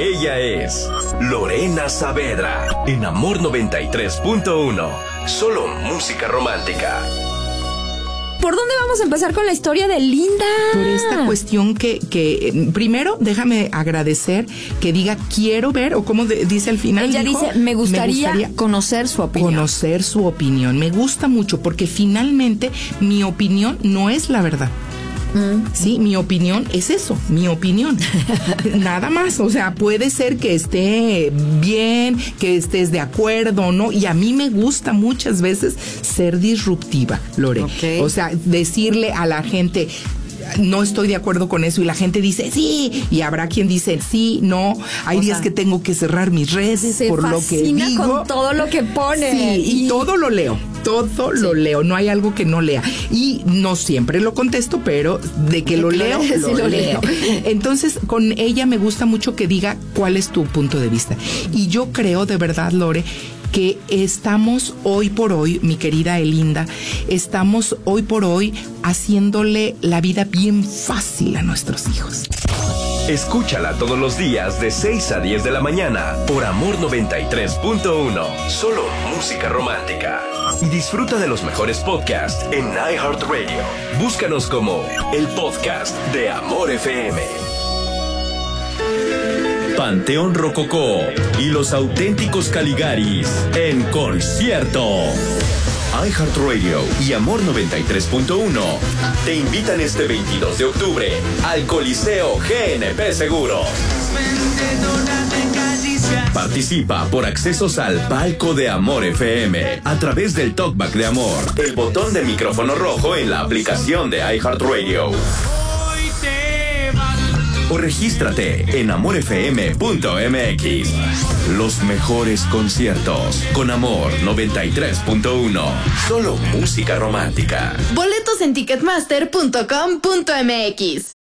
Ella es Lorena Saavedra, en Amor 93.1. Solo música romántica. ¿Por dónde vamos a empezar con la historia de Linda? Por esta cuestión que primero déjame agradecer que diga quiero ver, o como dice al final. Ella dice, me gustaría conocer su opinión. Conocer su opinión. Me gusta mucho porque finalmente mi opinión no es la verdad. Sí, mi opinión es eso, mi opinión. Nada más, o sea, puede ser que esté bien, que estés de acuerdo, ¿no? Y a mí me gusta muchas veces ser disruptiva, Lore. Okay. O sea, decirle a la gente, no estoy de acuerdo con eso, y la gente dice sí, y habrá quien dice sí, no. Hay días que tengo que cerrar mis redes por lo que digo. Con todo lo que pone. Sí, y todo lo leo. Todo lo leo, no hay algo que no lea. Y no siempre lo contesto, pero de que lo leo, lo leo. Entonces, con ella me gusta mucho que diga cuál es tu punto de vista. Y yo creo, de verdad, Lore, que estamos hoy por hoy, mi querida Elinda, estamos hoy por hoy haciéndole la vida bien fácil a nuestros hijos. Escúchala todos los días de 6 a 10 de la mañana por Amor 93.1. Solo música romántica. Y disfruta de los mejores podcasts en iHeartRadio. Búscanos como el podcast de Amor FM. Panteón Rococó y los auténticos Caligaris en concierto. iHeartRadio y Amor 93.1 te invitan este 22 de octubre al Coliseo GNP Seguros. Participa por accesos al palco de Amor FM a través del Talkback de Amor, el botón de micrófono rojo en la aplicación de iHeartRadio. O regístrate en amorfm.mx. Los mejores conciertos con Amor 93.1. Solo música romántica. Boletos en ticketmaster.com.mx.